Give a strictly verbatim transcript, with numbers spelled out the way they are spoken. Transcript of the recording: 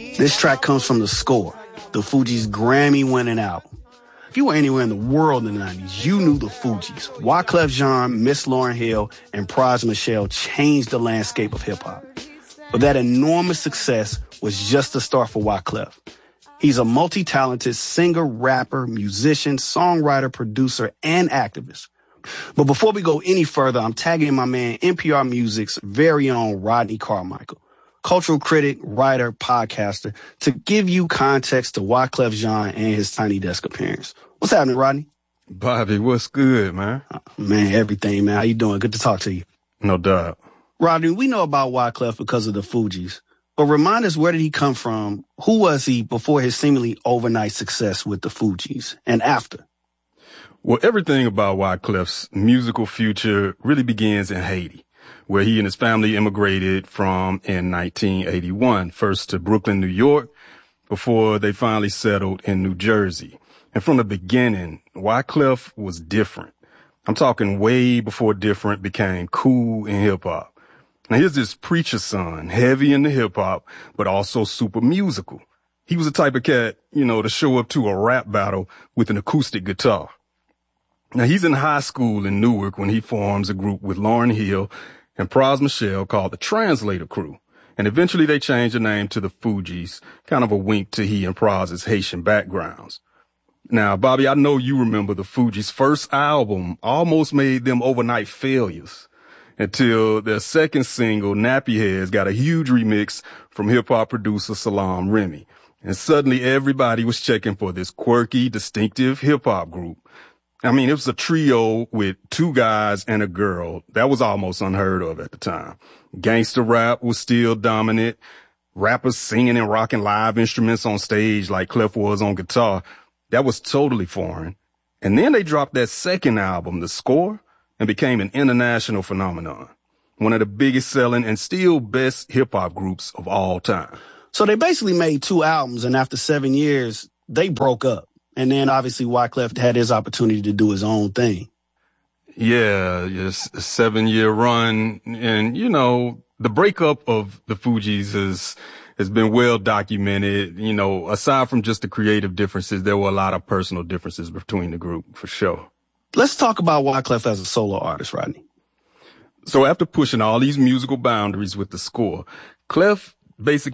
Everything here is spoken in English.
This track comes from The Score, the Fugees' Grammy-winning album. If you were anywhere in the world in the nineties, you knew the Fugees. Wyclef Jean, Miss Lauryn Hill, and Pras Michel changed the landscape of hip-hop. But that enormous success was just the start for Wyclef. He's a multi-talented singer, rapper, musician, songwriter, producer, and activist. But before we go any further, I'm tagging my man N P R Music's very own Rodney Carmichael, cultural critic, writer, podcaster, to give you context to Wyclef Jean and his Tiny Desk appearance. What's happening, Rodney? Bobby, what's good, man? Uh, man, everything, man. How you doing? Good to talk to you. No doubt. Rodney, we know about Wyclef because of the Fugees, but remind us, where did he come from? Who was he before his seemingly overnight success with the Fugees and after? Well, everything about Wyclef's musical future really begins in Haiti, where he and his family immigrated from in nineteen eighty-one, first to Brooklyn, New York, before they finally settled in New Jersey. And from the beginning, Wyclef was different. I'm talking way before different became cool in hip-hop. Now, here's this preacher's son, heavy into hip-hop, but also super musical. He was the type of cat, you know, to show up to a rap battle with an acoustic guitar. Now, he's in high school in Newark when he forms a group with Lauryn Hill and Pras Michel called the Translator Crew. And eventually they changed the name to the Fugees, kind of a wink to he and Pras's Haitian backgrounds. Now, Bobby, I know you remember the Fugees' first album almost made them overnight failures until their second single, Nappy Heads, got a huge remix from hip-hop producer Salaam Remi. And suddenly everybody was checking for this quirky, distinctive hip-hop group. I mean, it was a trio with two guys and a girl. That was almost unheard of at the time. Gangster rap was still dominant. Rappers singing and rocking live instruments on stage like Clef was on guitar. That was totally foreign. And then they dropped that second album, The Score, and became an international phenomenon. One of the biggest selling and still best hip-hop groups of all time. So they basically made two albums, and after seven years, they broke up. And then obviously Wyclef had his opportunity to do his own thing. Yeah, yes, a seven-year run. And, you know, the breakup of the Fugees is, has been well documented. You know, aside from just the creative differences, there were a lot of personal differences between the group, for sure. Let's talk about Wyclef as a solo artist, Rodney. So after pushing all these musical boundaries with The Score, Clef basically